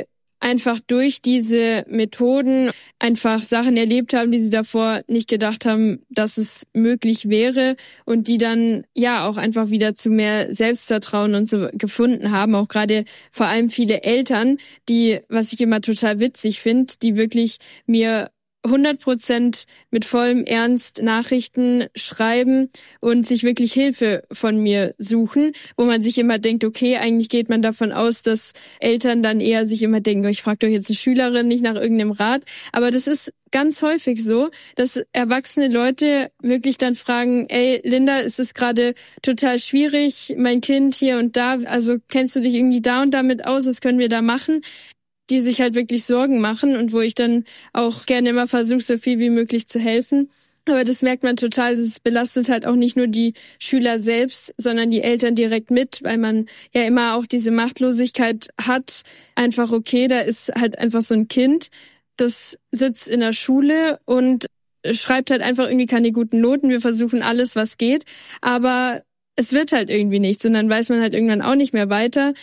Speaker 16: einfach durch diese Methoden einfach Sachen erlebt haben, die sie davor nicht gedacht haben, dass es möglich wäre und die dann ja auch einfach wieder zu mehr Selbstvertrauen und so gefunden haben. Auch gerade vor allem viele Eltern, die, was ich immer total witzig finde, die wirklich mir 100% mit vollem Ernst Nachrichten schreiben und sich wirklich Hilfe von mir suchen, wo man sich immer denkt, okay, eigentlich geht man davon aus, dass Eltern dann eher sich immer denken, ich frage doch jetzt eine Schülerin nicht nach irgendeinem Rat. Aber das ist ganz häufig so, dass erwachsene Leute wirklich dann fragen, ey, Linda, ist es gerade total schwierig, mein Kind hier und da, also kennst du dich irgendwie da und damit aus, was können wir da machen? Die sich halt wirklich Sorgen machen und wo ich dann auch gerne immer versuche, so viel wie möglich zu helfen. Aber das merkt man total, das belastet halt auch nicht nur die Schüler selbst, sondern die Eltern direkt mit, weil man ja immer auch diese Machtlosigkeit hat. Einfach, okay, da ist halt einfach so ein Kind, das sitzt in der Schule und schreibt halt einfach irgendwie keine guten Noten. Wir versuchen alles, was geht, aber es wird halt irgendwie nichts und dann weiß man halt irgendwann auch nicht mehr weiter.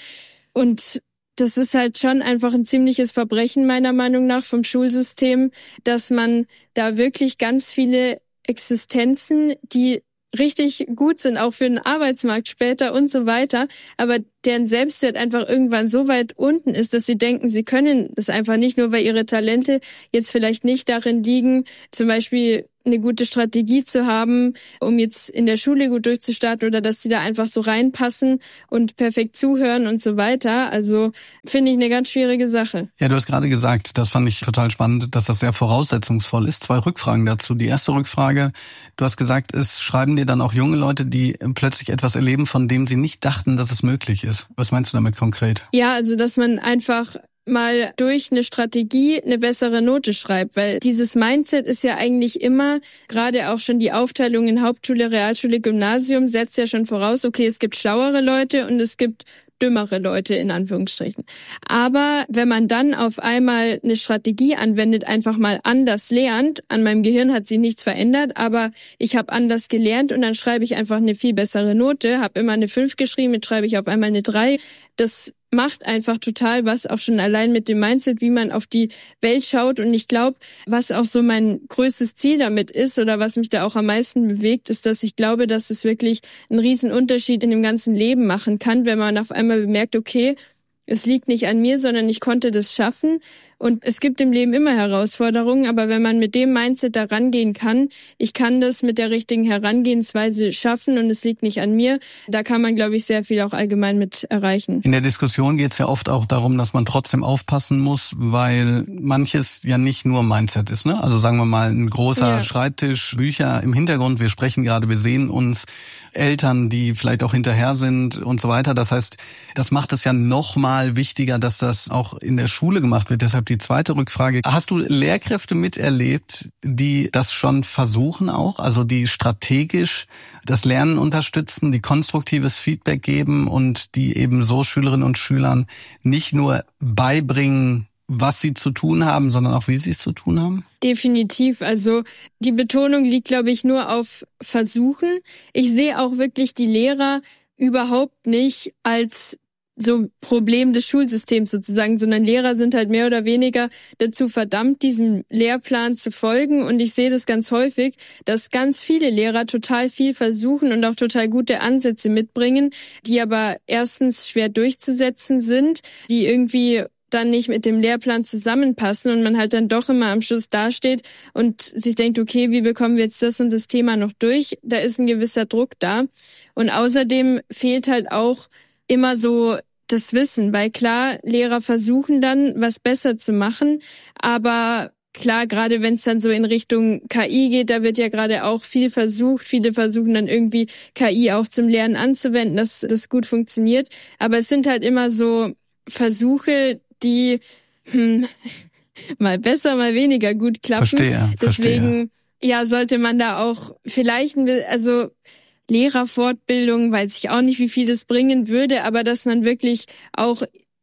Speaker 16: Und das ist halt schon einfach ein ziemliches Verbrechen meiner Meinung nach vom Schulsystem, dass man da wirklich ganz viele Existenzen, die richtig gut sind, auch für den Arbeitsmarkt später und so weiter, aber deren Selbstwert einfach irgendwann so weit unten ist, dass sie denken, sie können das einfach nicht, nur weil ihre Talente jetzt vielleicht nicht darin liegen, zum Beispiel eine gute Strategie zu haben, um jetzt in der Schule gut durchzustarten oder dass sie da einfach so reinpassen und perfekt zuhören und so weiter. Also finde ich eine ganz schwierige Sache.
Speaker 15: Ja, du hast gerade gesagt, das fand ich total spannend, dass das sehr voraussetzungsvoll ist. 2 Rückfragen dazu. Die erste Rückfrage, du hast gesagt, es schreiben dir dann auch junge Leute, die plötzlich etwas erleben, von dem sie nicht dachten, dass es möglich ist. Was meinst du damit konkret?
Speaker 16: Ja, also dass man einfach mal durch eine Strategie eine bessere Note schreibt, weil dieses Mindset ist ja eigentlich immer, gerade auch schon die Aufteilung in Hauptschule, Realschule, Gymnasium setzt ja schon voraus, okay, es gibt schlauere Leute und es gibt dümmere Leute in Anführungsstrichen. Aber wenn man dann auf einmal eine Strategie anwendet, einfach mal anders lernt, an meinem Gehirn hat sich nichts verändert, aber ich habe anders gelernt und dann schreibe ich einfach eine viel bessere Note, habe immer eine 5 geschrieben, jetzt schreibe ich auf einmal eine 3. Das macht einfach total was, auch schon allein mit dem Mindset, wie man auf die Welt schaut. Und ich glaube, was auch so mein größtes Ziel damit ist oder was mich da auch am meisten bewegt, ist, dass ich glaube, dass es wirklich einen riesen Unterschied in dem ganzen Leben machen kann, wenn man auf einmal bemerkt, okay, es liegt nicht an mir, sondern ich konnte das schaffen. Und es gibt im Leben immer Herausforderungen, aber wenn man mit dem Mindset da rangehen kann, ich kann das mit der richtigen Herangehensweise schaffen und es liegt nicht an mir, da kann man, glaube ich, sehr viel auch allgemein mit erreichen.
Speaker 15: In der Diskussion geht es ja oft auch darum, dass man trotzdem aufpassen muss, weil manches ja nicht nur Mindset ist, ne? Also sagen wir mal, ein großer Schreibtisch, Bücher im Hintergrund, wir sprechen gerade, wir sehen uns, Eltern, die vielleicht auch hinterher sind und so weiter. Das heißt, das macht es ja noch mal wichtiger, dass das auch in der Schule gemacht wird. Deshalb die zweite Rückfrage. Hast du Lehrkräfte miterlebt, die das schon versuchen auch? Also die strategisch das Lernen unterstützen, die konstruktives Feedback geben und die eben so Schülerinnen und Schülern nicht nur beibringen, was sie zu tun haben, sondern auch wie sie es zu tun haben?
Speaker 16: Definitiv. Also die Betonung liegt, glaube ich, nur auf Versuchen. Ich sehe auch wirklich die Lehrer überhaupt nicht als so Problem des Schulsystems sozusagen, sondern Lehrer sind halt mehr oder weniger dazu verdammt, diesem Lehrplan zu folgen. Und ich sehe das ganz häufig, dass ganz viele Lehrer total viel versuchen und auch total gute Ansätze mitbringen, die aber erstens schwer durchzusetzen sind, die irgendwie dann nicht mit dem Lehrplan zusammenpassen und man halt dann doch immer am Schluss dasteht und sich denkt, okay, wie bekommen wir jetzt das und das Thema noch durch? Da ist ein gewisser Druck da. Und außerdem fehlt halt auch immer so das Wissen, weil klar, Lehrer versuchen dann, was besser zu machen, aber klar, gerade wenn es dann so in Richtung KI geht, da wird ja gerade auch viel versucht. Viele versuchen dann irgendwie KI auch zum Lernen anzuwenden, dass das gut funktioniert. Aber es sind halt immer so Versuche, die mal besser, mal weniger gut klappen.
Speaker 15: Verstehe.
Speaker 16: Deswegen, ja, sollte man da auch vielleicht, also Lehrerfortbildung, weiß ich auch nicht, wie viel das bringen würde, aber dass man wirklich auch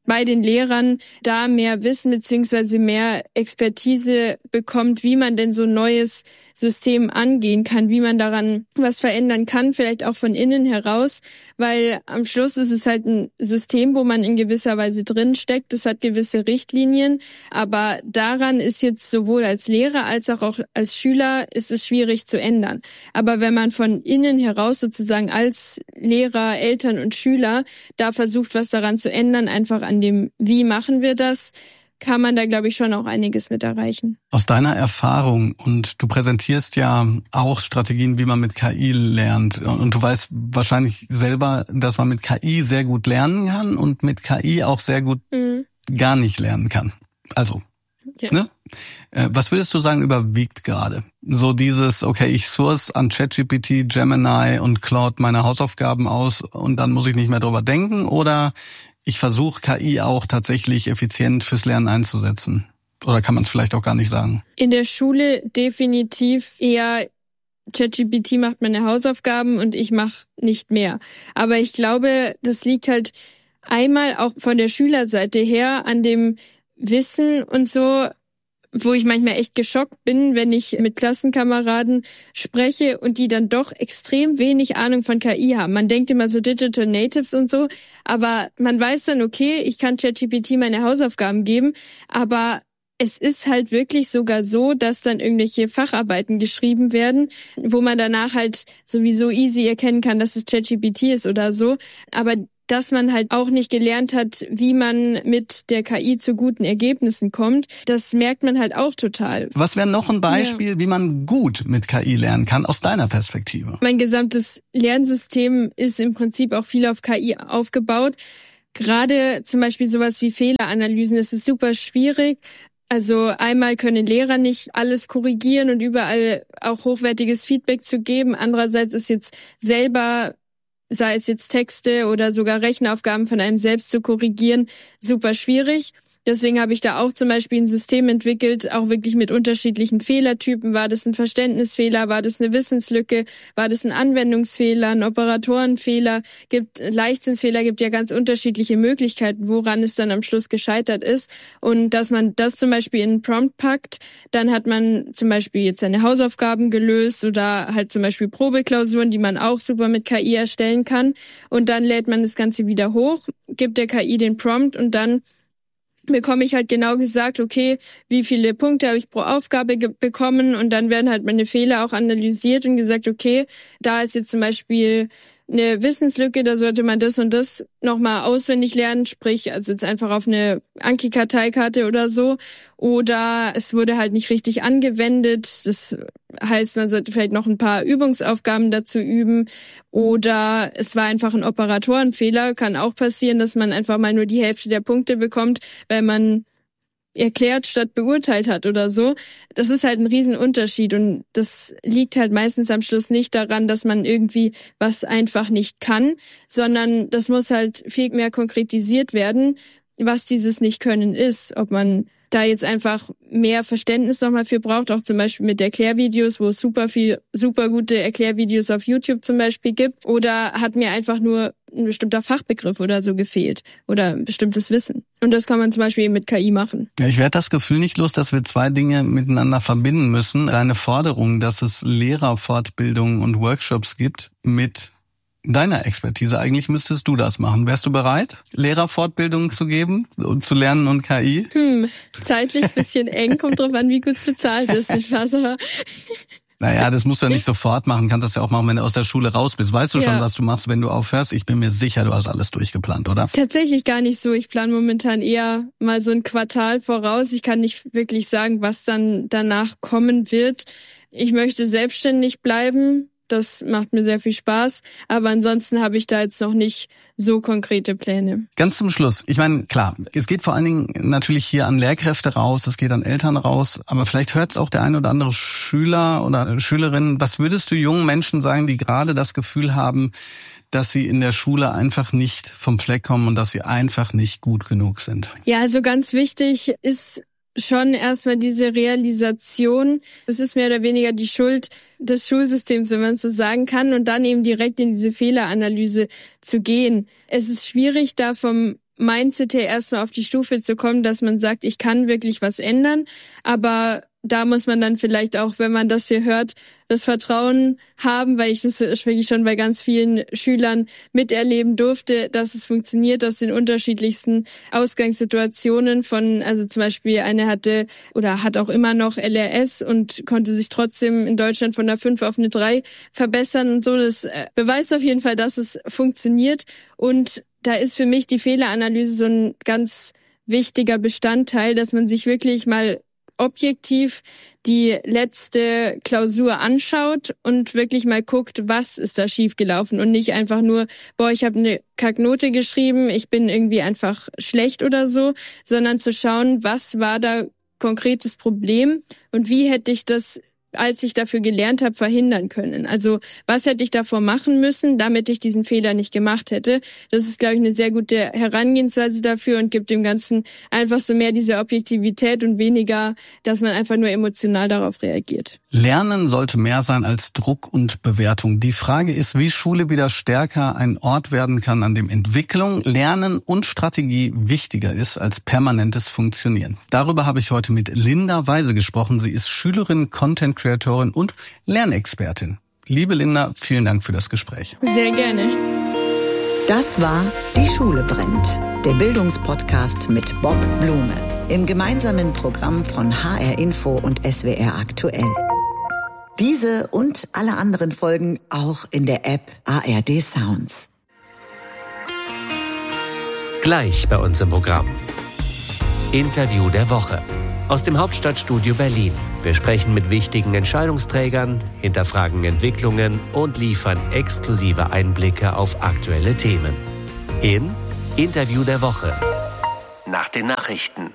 Speaker 16: bei den Lehrern da mehr Wissen bzw. mehr Expertise bekommt, wie man denn so ein neues System angehen kann, wie man daran was verändern kann, vielleicht auch von innen heraus, weil am Schluss ist es halt ein System, wo man in gewisser Weise drin steckt. Es hat gewisse Richtlinien, aber daran ist jetzt sowohl als Lehrer als auch als Schüler ist es schwierig zu ändern. Aber wenn man von innen heraus sozusagen als Lehrer, Eltern und Schüler da versucht, was daran zu ändern, einfach an dem, wie machen wir das, kann man da, glaube ich, schon auch einiges mit erreichen.
Speaker 15: Aus deiner Erfahrung, und du präsentierst ja auch Strategien, wie man mit KI lernt, und du weißt wahrscheinlich selber, dass man mit KI sehr gut lernen kann und mit KI auch sehr gut gar nicht lernen kann. Also, ja. Ne? Was würdest du sagen, überwiegt gerade? So dieses, okay, ich source an ChatGPT, Gemini und Claude meine Hausaufgaben aus und dann muss ich nicht mehr drüber denken, oder ich versuche KI auch tatsächlich effizient fürs Lernen einzusetzen? Oder kann man es vielleicht auch gar nicht sagen?
Speaker 16: In der Schule definitiv eher ChatGPT macht meine Hausaufgaben und ich mache nicht mehr. Aber ich glaube, das liegt halt einmal auch von der Schülerseite her an dem Wissen und so, wo ich manchmal echt geschockt bin, wenn ich mit Klassenkameraden spreche und die dann doch extrem wenig Ahnung von KI haben. Man denkt immer so Digital Natives und so, aber man weiß dann, okay, ich kann ChatGPT meine Hausaufgaben geben, aber es ist halt wirklich sogar so, dass dann irgendwelche Facharbeiten geschrieben werden, wo man danach halt sowieso easy erkennen kann, dass es ChatGPT ist oder so, aber dass man halt auch nicht gelernt hat, wie man mit der KI zu guten Ergebnissen kommt. Das merkt man halt auch total.
Speaker 15: Was wäre noch ein Beispiel, wie man gut mit KI lernen kann, aus deiner Perspektive?
Speaker 16: Mein gesamtes Lernsystem ist im Prinzip auch viel auf KI aufgebaut. Gerade zum Beispiel sowas wie Fehleranalysen, das ist super schwierig. Also einmal können Lehrer nicht alles korrigieren und überall auch hochwertiges Feedback zu geben. Andererseits ist jetzt selber, sei es jetzt Texte oder sogar Rechenaufgaben von einem selbst zu korrigieren, super schwierig. Deswegen habe ich da auch zum Beispiel ein System entwickelt, auch wirklich mit unterschiedlichen Fehlertypen. War das ein Verständnisfehler? War das eine Wissenslücke? War das ein Anwendungsfehler, ein Operatorenfehler? Leichtsinnsfehler, gibt ja ganz unterschiedliche Möglichkeiten, woran es dann am Schluss gescheitert ist. Und dass man das zum Beispiel in einen Prompt packt, dann hat man zum Beispiel jetzt seine Hausaufgaben gelöst oder halt zum Beispiel Probeklausuren, die man auch super mit KI erstellen kann. Und dann lädt man das Ganze wieder hoch, gibt der KI den Prompt und dann bekomme ich halt genau gesagt, okay, wie viele Punkte habe ich pro Aufgabe bekommen, und dann werden halt meine Fehler auch analysiert und gesagt, okay, da ist jetzt zum Beispiel eine Wissenslücke, da sollte man das und das nochmal auswendig lernen, sprich, also jetzt einfach auf eine Anki-Karteikarte oder so, oder es wurde halt nicht richtig angewendet, das heißt, man sollte vielleicht noch ein paar Übungsaufgaben dazu üben, oder es war einfach ein Operatorenfehler, kann auch passieren, dass man einfach mal nur die Hälfte der Punkte bekommt, weil man erklärt statt beurteilt hat oder so. Das ist halt ein Riesenunterschied, und das liegt halt meistens am Schluss nicht daran, dass man irgendwie was einfach nicht kann, sondern das muss halt viel mehr konkretisiert werden, was dieses Nicht-Können ist, ob man da jetzt einfach mehr Verständnis nochmal für braucht, auch zum Beispiel mit Erklärvideos, wo es super gute Erklärvideos auf YouTube zum Beispiel gibt, oder hat mir einfach nur ein bestimmter Fachbegriff oder so gefehlt oder ein bestimmtes Wissen. Und das kann man zum Beispiel mit KI machen.
Speaker 15: Ja, ich werde das Gefühl nicht los, dass wir zwei Dinge miteinander verbinden müssen. Deine Forderung, dass es Lehrerfortbildungen und Workshops gibt mit deiner Expertise. Eigentlich müsstest du das machen. Wärst du bereit, Lehrerfortbildungen zu geben und zu lernen und KI?
Speaker 16: Zeitlich ein bisschen eng, kommt drauf an, wie gut es bezahlt ist. Nicht wahr, Sarah?
Speaker 15: Naja, das musst du ja nicht sofort machen. Kannst das ja auch machen, wenn du aus der Schule raus bist. Weißt du schon, was du machst, wenn du aufhörst? Ich bin mir sicher, du hast alles durchgeplant, oder?
Speaker 16: Tatsächlich gar nicht so. Ich plane momentan eher mal so ein Quartal voraus. Ich kann nicht wirklich sagen, was dann danach kommen wird. Ich möchte selbstständig bleiben. Das macht mir sehr viel Spaß, aber ansonsten habe ich da jetzt noch nicht so konkrete Pläne.
Speaker 15: Ganz zum Schluss, ich meine, klar, es geht vor allen Dingen natürlich hier an Lehrkräfte raus, es geht an Eltern raus, aber vielleicht hört es auch der ein oder andere Schüler oder Schülerin. Was würdest du jungen Menschen sagen, die gerade das Gefühl haben, dass sie in der Schule einfach nicht vom Fleck kommen und dass sie einfach nicht gut genug sind?
Speaker 16: Ja, also ganz wichtig ist schon erstmal diese Realisation. Es ist mehr oder weniger die Schuld des Schulsystems, wenn man es so sagen kann, und dann eben direkt in diese Fehleranalyse zu gehen. Es ist schwierig, da vom Mindset her erstmal auf die Stufe zu kommen, dass man sagt, ich kann wirklich was ändern. Aber da muss man dann vielleicht auch, wenn man das hier hört, das Vertrauen haben, weil ich das wirklich schon bei ganz vielen Schülern miterleben durfte, dass es funktioniert aus den unterschiedlichsten Ausgangssituationen von, also zum Beispiel eine hatte oder hat auch immer noch LRS und konnte sich trotzdem in Deutschland von einer 5 auf eine 3 verbessern und so. Das beweist auf jeden Fall, dass es funktioniert. Und da ist für mich die Fehleranalyse so ein ganz wichtiger Bestandteil, dass man sich wirklich mal objektiv die letzte Klausur anschaut und wirklich mal guckt, was ist da schiefgelaufen und nicht einfach nur, ich habe eine Kacknote geschrieben, ich bin irgendwie einfach schlecht oder so, sondern zu schauen, was war da konkretes Problem und wie hätte ich das, als ich dafür gelernt habe, verhindern können. Also was hätte ich davor machen müssen, damit ich diesen Fehler nicht gemacht hätte. Das ist, glaube ich, eine sehr gute Herangehensweise dafür und gibt dem Ganzen einfach so mehr diese Objektivität und weniger, dass man einfach nur emotional darauf reagiert.
Speaker 15: Lernen sollte mehr sein als Druck und Bewertung. Die Frage ist, wie Schule wieder stärker ein Ort werden kann, an dem Entwicklung, Lernen und Strategie wichtiger ist als permanentes Funktionieren. Darüber habe ich heute mit Linda Weise gesprochen. Sie ist Schülerin, Content-Creatorin und Lernexpertin. Liebe Linda, vielen Dank für das Gespräch.
Speaker 16: Sehr gerne.
Speaker 3: Das war Die Schule brennt, der Bildungspodcast mit Bob Blume im gemeinsamen Programm von HR Info und SWR Aktuell. Diese und alle anderen Folgen auch in der App ARD Sounds.
Speaker 10: Gleich bei uns im Programm. Interview der Woche. Aus dem Hauptstadtstudio Berlin. Wir sprechen mit wichtigen Entscheidungsträgern, hinterfragen Entwicklungen und liefern exklusive Einblicke auf aktuelle Themen. In Interview der Woche. Nach den Nachrichten.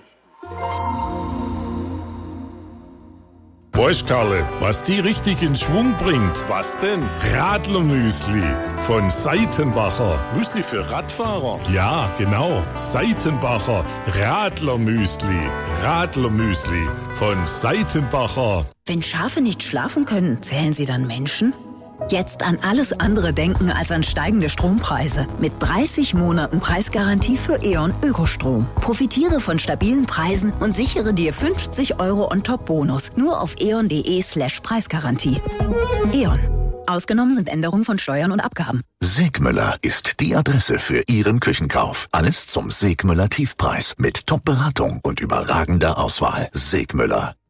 Speaker 17: Weißt Karle, was die richtig in Schwung bringt? Was denn? Radlermüsli von Seitenbacher. Müsli für Radfahrer? Ja, genau. Seitenbacher Radlermüsli. Radlermüsli von Seitenbacher.
Speaker 18: Wenn Schafe nicht schlafen können, zählen sie dann Menschen? Jetzt an alles andere denken als an steigende Strompreise. Mit 30 Monaten Preisgarantie für E.ON Ökostrom. Profitiere von stabilen Preisen und sichere dir 50 € on-top-Bonus. Nur auf eon.de/Preisgarantie. E.ON. Ausgenommen sind Änderungen von Steuern und Abgaben.
Speaker 19: Segmüller ist die Adresse für Ihren Küchenkauf. Alles zum Segmüller Tiefpreis mit Top-Beratung und überragender Auswahl. Segmüller.